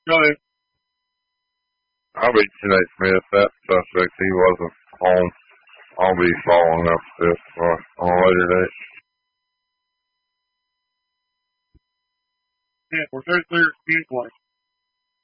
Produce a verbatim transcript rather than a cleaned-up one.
Go ahead. I'll be Nate Smith. That suspect, he wasn't home. I'll be following up this uh, on a later date. Yeah, we're very clear at ten twenty.